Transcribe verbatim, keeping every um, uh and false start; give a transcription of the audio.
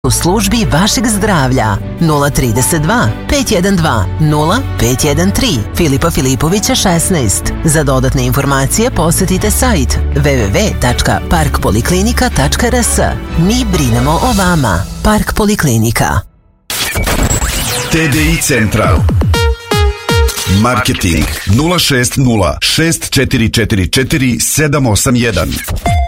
u službi vašeg zdravlja. nula trideset dva pet jedan dva nula pet jedan tri Filipa Filipovića šesnaest. Za dodatne informacije posjetite sajt w w w tačka park poliklinika tačka r s. Mi brinemo o vama. Park Poliklinika. T D I Central. Marketing nula šest nula šest četiri četiri četiri sedam osam jedan.